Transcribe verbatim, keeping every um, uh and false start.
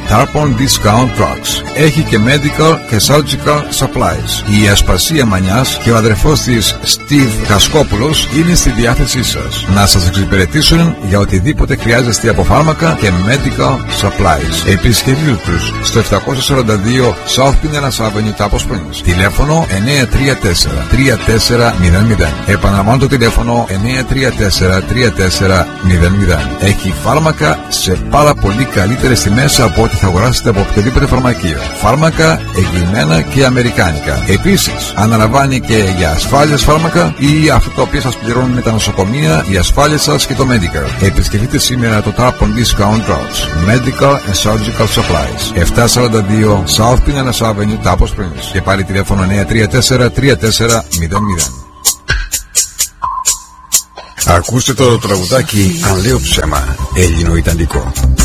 Tarpon Discount Drugs. Έχει και medical και surgical supplies. Η Ασπασία Μανιάς και ο αδερφός της Steve Κασκόπουλος είναι στη διάθεσή σας να σας εξυπηρετήσουν για οτιδήποτε χρειάζεστε από φάρμακα και medical supplies. Επισκεφτείτε τους στο επτακόσια σαράντα δύο South Pinellas Avenue, Tapos Springs. Τηλέφωνο εννιά τρία τέσσερα τρία τέσσερα μηδέν μηδέν. Επαναλαμβάνω το τηλέφωνο εννιά τρία τέσσερα τρία τέσσερα μηδέν μηδέν. Έχει φάρμακα σε πάρα πολύ καλύτερες τιμές από ό,τι θα αγοράσετε από οποιοδήποτε φαρμακείο. Φάρμακα εγγυημένα και αμερικάνικα. Επίσης, αναλαμβάνει και για ασφάλειες φάρμακα ή αυτό το οποίο σας πληρώνουν τα νοσοκομεία, οι ασφάλειες σας και το medical. Επισκεφτείτε σήμερα το Tarpon Discount Drugs, Medical and Surgical Supplies, επτακόσια σαράντα δύο South Pinellas Avenue, Tapos Springs. Και πάλι τηλέφωνο εννιά τρία τέσσερα τρία τέσσερα μηδέν μηδέν. Ακούστε το τραγουδάκι «Αν λέω ψέμα», ελληνο-ιταλικό.